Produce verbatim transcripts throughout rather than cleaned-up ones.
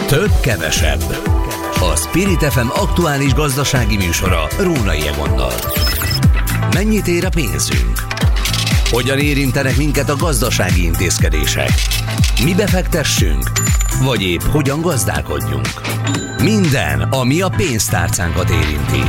Több kevesebb. A Spirit ef em aktuális gazdasági műsora Rónai Egonnal. Mennyit ér a pénzünk? Hogyan érintenek minket a gazdasági intézkedések? Mi befektessünk? Vagy épp hogyan gazdálkodjunk? Minden, ami a pénztárcánkat érinti.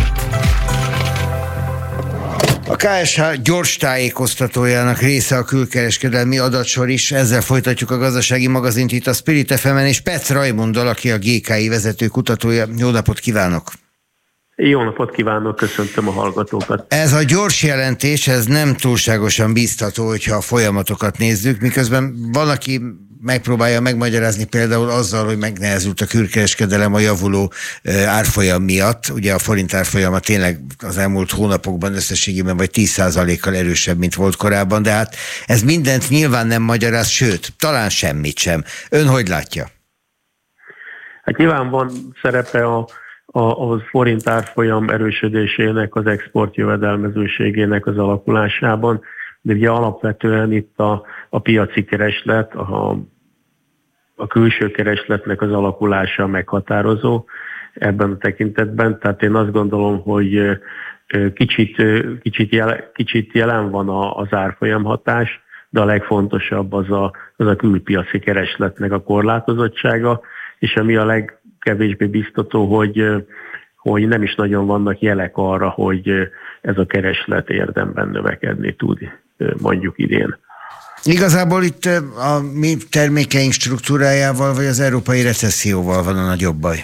A ká es há gyors tájékoztatójának része a külkereskedelmi adatsor is, ezzel folytatjuk a gazdasági magazint itt a Spirit ef emen, és Petr Raimunddal, aki a gé ká i vezető kutatója. Jó napot kívánok! Jó napot kívánok, köszöntöm a hallgatókat. Ez a gyors jelentés, ez nem túlságosan bíztató, hogyha a folyamatokat nézzük, miközben van, aki megpróbálja megmagyarázni például azzal, hogy megnehezült a külkereskedelem a javuló árfolyam miatt. Ugye a forint árfolyama tényleg az elmúlt hónapokban összességében vagy tíz százalékkal erősebb, mint volt korábban, de hát ez mindent nyilván nem magyaráz, sőt, talán semmit sem. Ön hogy látja? Hát nyilván van szerepe a A, a forint árfolyam erősödésének, az export jövedelmezőségének az alakulásában, de ugye alapvetően itt a, a piaci kereslet, a, a külső keresletnek az alakulása meghatározó ebben a tekintetben, tehát én azt gondolom, hogy kicsit, kicsit, jelen, kicsit jelen van az árfolyam hatás, de a legfontosabb az a, az a külpiaci keresletnek a korlátozottsága, és ami a leg kevésbé biztató, hogy, hogy nem is nagyon vannak jelek arra, hogy ez a kereslet érdemben növekedni tud mondjuk idén. Igazából itt a mi termékeink struktúrájával, vagy az európai recesszióval van a nagyobb baj?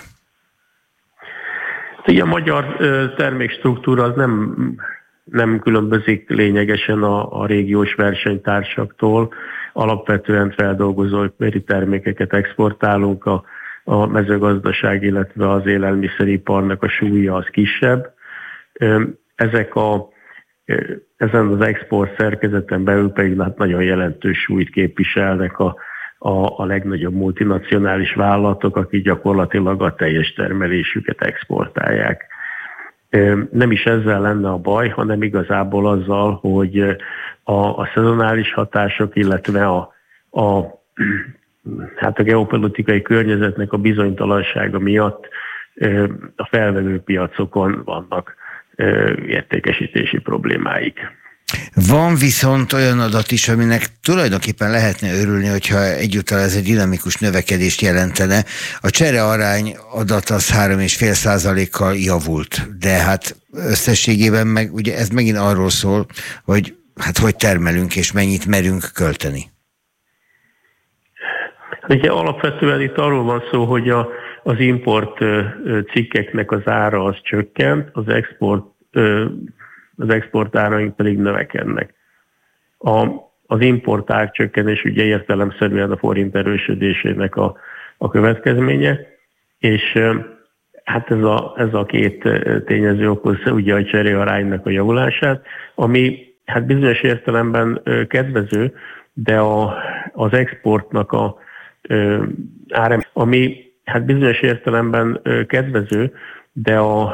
Ugye a magyar termékstruktúra az nem, nem különbözik lényegesen a, a régiós versenytársaktól. Alapvetően feldolgozóipari termékeket exportálunk, a a mezőgazdaság, illetve az élelmiszeriparnak a súlya az kisebb. Ezek a, ezen az export szerkezeten belül pedig nagyon jelentős súlyt képviselnek a, a, a legnagyobb multinacionális vállalatok, akik gyakorlatilag a teljes termelésüket exportálják. Nem is ezzel lenne a baj, hanem igazából azzal, hogy a, a szezonális hatások, illetve a, a hát a geopolitikai környezetnek a bizonytalansága miatt a felvevő piacokon vannak értékesítési problémáik. Van viszont olyan adat is, aminek tulajdonképpen lehetne örülni, hogyha egyúttal ez egy dinamikus növekedést jelentene. A cserearány adat az három egész öt százalékkal javult, de hát összességében meg ugye ez megint arról szól, hogy hát hogy termelünk és mennyit merünk költeni. Ugye alapvetően itt arról van szó, hogy a, az import cikkeknek az ára az csökkent, az export, az export áraink pedig növekednek. A, az import árcsökkenés ugye értelemszerűen a forint erősödésének a, a következménye, és hát ez a, ez a két tényező okozza ugye a cseréaránynak a javulását, ami hát bizonyos értelemben kedvező, de a, az exportnak a áram, ami hát bizonyos értelemben kedvező, de a,